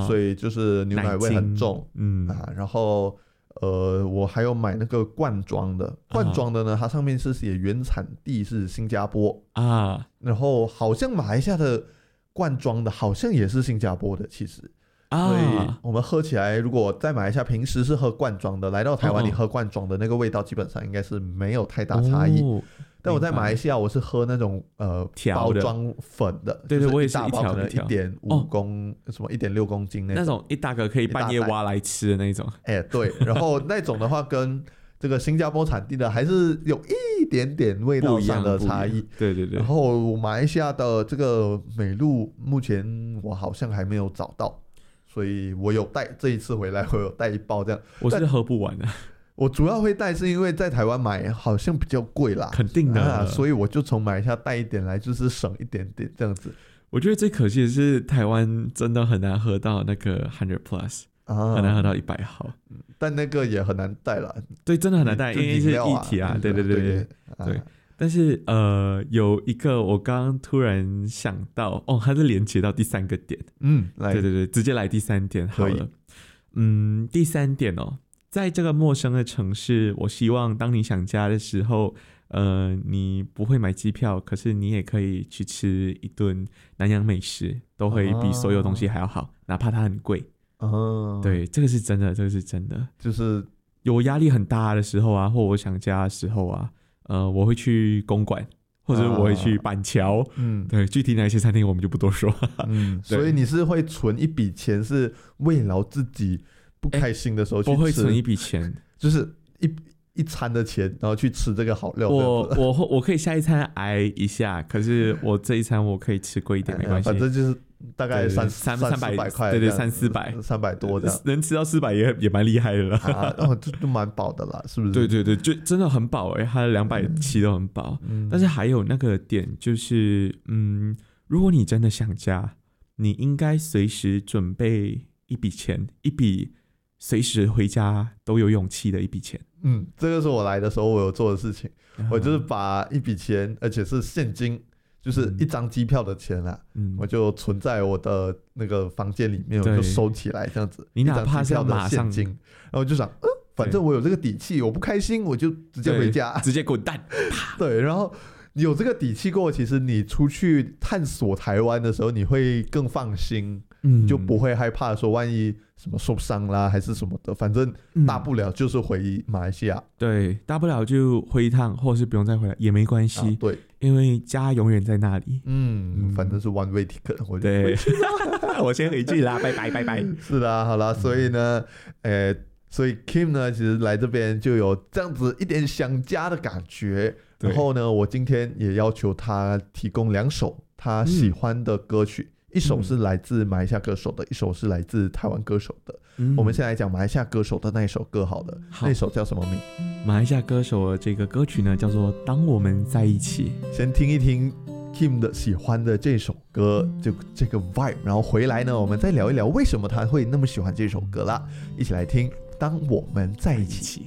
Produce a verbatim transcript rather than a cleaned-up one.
所以就是牛奶味很重， 嗯啊，然后呃，我还有买那个罐装的，罐装的呢，它上面是写原产地是新加坡啊， 然后好像马来西亚的罐装的好像也是新加坡的，其实。所以我们喝起来，如果在马来西亚平时是喝罐装的，来到台湾你喝罐装的那个味道，基本上应该是没有太大差异。哦，但我在马来西亚我是喝那种呃包装粉的， 对对， 就是、 我也是一条可能一点五公、哦、什么一点六公斤那种， 那种一大个可以半夜挖来吃的那种。 哎，对，然后那种的话跟这个新加坡产地的还是有一点点味道上的差异。 对对对。 然后马来西亚的这个美露，目前我好像还没有找到。所以我有带，这一次回来我有带一包这样。 我是喝不完的。 我主要会带是因为在台湾买好像比较贵啦， 肯定的、 啊，所以我就从马来西亚带一点来，就是省一点点这样子。 我觉得最可惜的是台湾真的很难喝到那个 hundred plus，、啊、很难喝到一百毫， 但那个也很难带啦。 对，真的很难带，因为是液体啊，对对对对 对, 对, 对、啊。但是呃，有一个我刚刚突然想到，哦，它是连接到第三个点， 嗯，来对对对，直接来第三点好了。嗯，第三点哦，在这个陌生的城市，我希望当你想家的时候，呃，你不会买机票，可是你也可以去吃一顿南洋美食，都会比所有东西还要好，哦、哪怕它很贵。哦，对，这个是真的，这个是真的， 就是有压力很大的时候啊，或我想家的时候啊。呃，我会去公馆，或者我会去板桥，嗯，对，具体哪些餐厅我们就不多说， 嗯，所以你是会存一笔钱，是慰劳自己不开心的时候去吃， 不会存一笔钱， 就是一一餐的钱，然后去吃这个好料。 我我我可以下一餐挨一下，可是我这一餐我可以吃贵一点，没关系， 反正就是大概三三三百块， 对对，三四百， 三百多的， 能吃到四百也也蛮厉害的了， 啊，哦，这都蛮饱的啦，是不是？ 对对对，就真的很饱哎、欸，它的两百七都很饱、嗯，但是还有那个点就是，嗯，如果你真的想家，你应该随时准备一笔钱，一笔随时回家都有勇气的一笔钱。 嗯，这个是我来的时候我有做的事情，嗯、我就是把一笔钱，而且是现金。就是一张机票的钱啦、嗯，我就存在我的那个房间里面，我就收起来这样子。 你哪怕是要马上， 然后我就想，呃，反正我有这个底气，我不开心我就直接回家， 直接滚蛋。 对，然后有这个底气过，其实你出去探索台湾的时候，你会更放心，嗯，就不会害怕说万一什么受伤啦，还是什么的，反正大不了就是回马来西亚。 嗯、对，大不了就回一趟，或者是不用再回来也没关系、啊。 对。 因为家永远在那里， 嗯，反正是 one way ticket， 我对，我先回去啦，拜拜拜拜。 是的，好了，所以呢，呃，所以 Kim 呢，其实来这边就有这样子一点想家的感觉。然后呢，我今天也要求他提供两首他喜欢的歌曲。嗯，一首是来自马来西亚歌手的，一首是来自台湾歌手的。嗯、我们先来讲马来西亚歌手的那一首歌好了，好，那首叫什么名？ 马来西亚歌手的这个歌曲呢，叫做《当我们在一起》。 先听一听 Kim 的喜欢的这首歌，就这个 vibe， 然后回来呢，我们再聊一聊为什么他会那么喜欢这首歌啦。一起来听《当我们在一起》。